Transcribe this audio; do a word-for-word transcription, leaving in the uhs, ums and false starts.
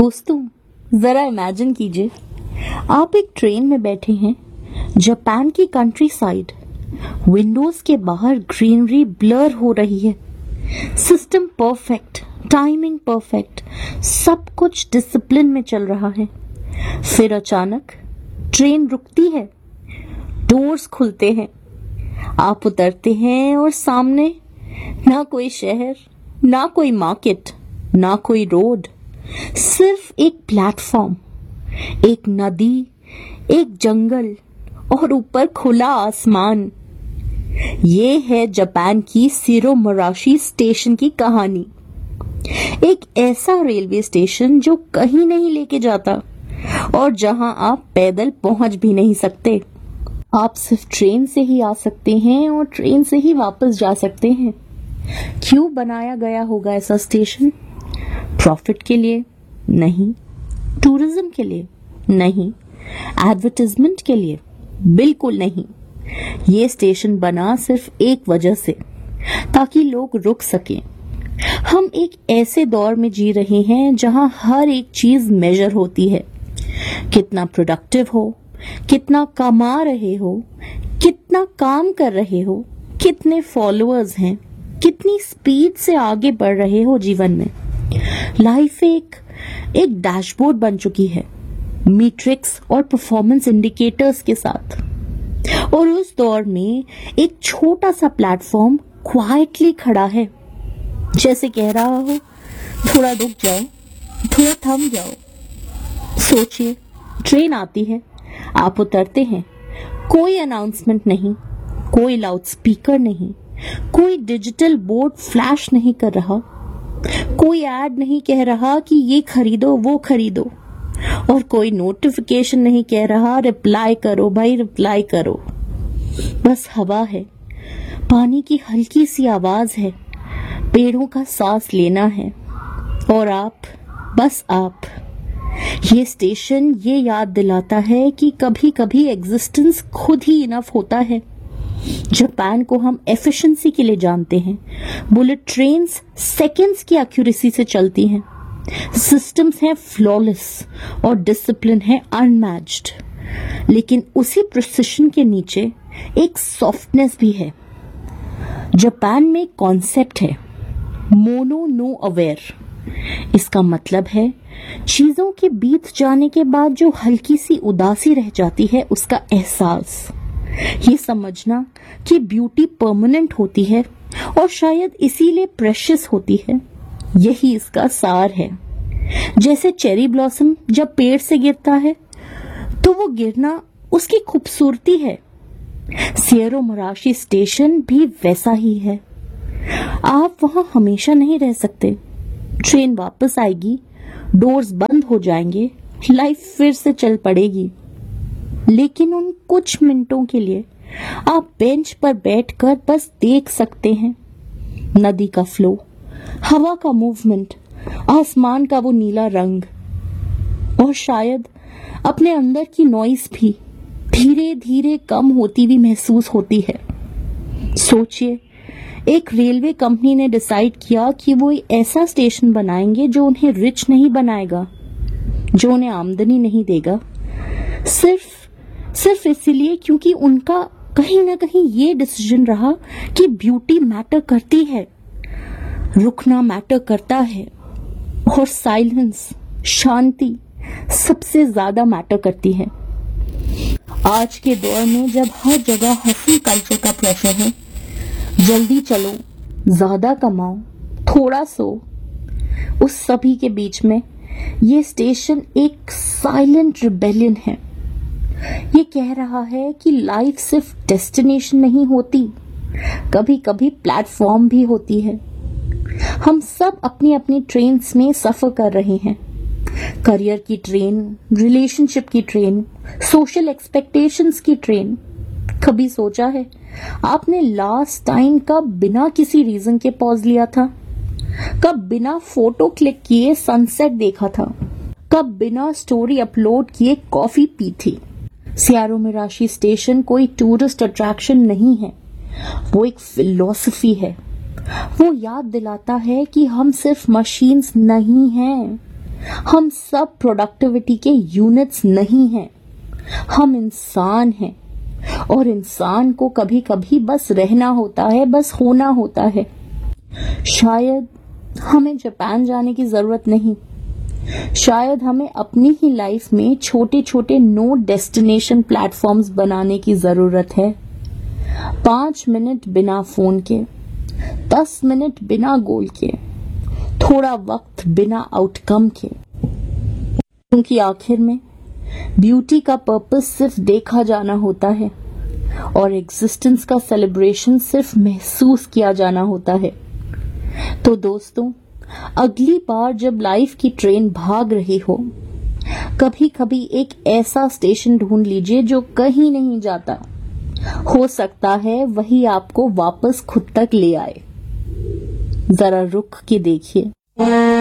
दोस्तों, जरा इमेजिन कीजिए, आप एक ट्रेन में बैठे हैं, जापान की कंट्री साइड। विंडोज के बाहर ग्रीनरी ब्लर हो रही है, सिस्टम परफेक्ट, टाइमिंग परफेक्ट, सब कुछ डिसिप्लिन में चल रहा है। फिर अचानक ट्रेन रुकती है, डोर्स खुलते हैं, आप उतरते हैं और सामने ना कोई शहर, ना कोई मार्केट, ना कोई रोड, सिर्फ एक प्लेटफॉर्म, एक नदी, एक जंगल और ऊपर खुला आसमान। ये है जापान की शिरोमोराशी स्टेशन की कहानी। एक ऐसा रेलवे स्टेशन जो कहीं नहीं लेके जाता और जहां आप पैदल पहुंच भी नहीं सकते। आप सिर्फ ट्रेन से ही आ सकते हैं और ट्रेन से ही वापस जा सकते हैं। क्यों बनाया गया होगा ऐसा स्टेशन? प्रॉफिट के लिए? नहीं। टूरिज्म के लिए? नहीं। एडवर्टाइजमेंट के लिए? बिल्कुल नहीं। ये स्टेशन बना सिर्फ एक वजह से, ताकि लोग रुक सकें। हम एक ऐसे दौर में जी रहे हैं जहां हर एक चीज मेजर होती है। कितना प्रोडक्टिव हो, कितना कमा रहे हो, कितना काम कर रहे हो, कितने फॉलोअर्स हैं, कितनी स्पीड से आगे बढ़ रहे हो जीवन में। लाइफ एक एक डैशबोर्ड बन चुकी है, मीट्रिक्स और परफॉर्मेंस इंडिकेटर्स के साथ। और उस दौर में एक छोटा सा प्लेटफॉर्म क्वाइटली खड़ा है, जैसे कह रहा हो, थोड़ा रुक जाओ, थोड़ा थम जाओ। सोचिए, ट्रेन आती है, आप उतरते हैं, कोई अनाउंसमेंट नहीं, कोई लाउड स्पीकर नहीं, कोई डिजिटल बोर्ड फ्लैश नहीं कर रहा, कोई ऐड नहीं कह रहा कि ये खरीदो वो खरीदो, और कोई नोटिफिकेशन नहीं कह रहा रिप्लाई करो भाई रिप्लाई करो। बस हवा है, पानी की हल्की सी आवाज है, पेड़ों का सांस लेना है, और आप, बस आप। ये स्टेशन ये याद दिलाता है कि कभी कभी एग्जिस्टेंस खुद ही इनफ होता है। जापान को हम एफिशिएंसी के लिए जानते हैं। बुलेट ट्रेन्स सेकंड्स की एक्यूरेसी से चलती हैं, सिस्टम्स हैं फ्लॉलेस और डिसिप्लिन है अनमैच्ड। लेकिन उसी प्रिसिशन के नीचे एक सॉफ्टनेस भी है। जापान में कॉन्सेप्ट है मोनो नो अवेयर। इसका मतलब है चीजों के बीत जाने के बाद जो हल्की सी उदासी रह जाती है, उसका एहसास। ये समझना कि ब्यूटी परमानेंट होती है और शायद इसीलिए प्रेशियस होती है, यही इसका सार है। जैसे चेरी ब्लॉसम जब पेड़ से गिरता है तो वो गिरना उसकी खूबसूरती है। शिरोमोराशी स्टेशन भी वैसा ही है। आप वहां हमेशा नहीं रह सकते। ट्रेन वापस आएगी, डोर्स बंद हो जाएंगे, लाइफ फिर से चल पड़ेगी। लेकिन उन कुछ मिनटों के लिए आप बेंच पर बैठकर बस देख सकते हैं नदी का फ्लो, हवा का मूवमेंट, आसमान का वो नीला रंग, और शायद अपने अंदर की नॉइस भी धीरे धीरे कम होती भी महसूस होती है। सोचिए, एक रेलवे कंपनी ने डिसाइड किया कि वो ऐसा स्टेशन बनाएंगे जो उन्हें रिच नहीं बनाएगा, जो उन्हें आमदनी नहीं देगा, सिर्फ सिर्फ इसलिए क्योंकि उनका कहीं ना कहीं ये डिसीजन रहा कि ब्यूटी मैटर करती है, रुकना मैटर करता है, और साइलेंस, शांति सबसे ज्यादा मैटर करती है। आज के दौर में जब हर जगह हसल कल्चर का प्रेशर है, जल्दी चलो, ज्यादा कमाओ, थोड़ा सो, उस सभी के बीच में ये स्टेशन एक साइलेंट रिबेलियन है। ये कह रहा है कि लाइफ सिर्फ डेस्टिनेशन नहीं होती, कभी कभी प्लेटफॉर्म भी होती है। हम सब अपनी अपनी ट्रेन्स में सफर कर रहे हैं। करियर की ट्रेन, रिलेशनशिप की ट्रेन, सोशल एक्सपेक्टेशंस की ट्रेन। कभी सोचा है आपने लास्ट टाइम कब बिना किसी रीजन के पॉज लिया था? कब बिना फोटो क्लिक किए सनसेट देखा था? कब बिना स्टोरी अपलोड किए कॉफी पी थी? शिरोमोराशी स्टेशन कोई टूरिस्ट अट्रैक्शन नहीं है, वो एक फिलॉसफी है। वो याद दिलाता है कि हम सिर्फ मशीन्स नहीं हैं, हम सब प्रोडक्टिविटी के यूनिट्स नहीं हैं, हम इंसान हैं और इंसान को कभी कभी बस रहना होता है, बस होना होता है। शायद हमें जापान जाने की जरूरत नहीं, शायद हमें अपनी ही लाइफ में छोटे छोटे नो डेस्टिनेशन प्लेटफॉर्म्स बनाने की जरूरत है। पांच मिनट बिना फोन के, दस मिनट बिना गोल के, थोड़ा वक्त बिना आउटकम के, क्योंकि आखिर में ब्यूटी का पर्पस सिर्फ देखा जाना होता है और एग्जिस्टेंस का सेलिब्रेशन सिर्फ महसूस किया जाना होता है। तो दोस्तों, अगली बार जब लाइफ की ट्रेन भाग रही हो, कभी कभी एक ऐसा स्टेशन ढूंढ लीजिए जो कहीं नहीं जाता। हो सकता है वही आपको वापस खुद तक ले आए। जरा रुक के देखिए।